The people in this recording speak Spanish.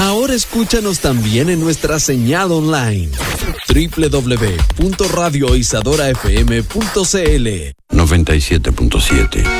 Ahora escúchanos también en nuestra señal online www.radioisadorafm.cl 97.7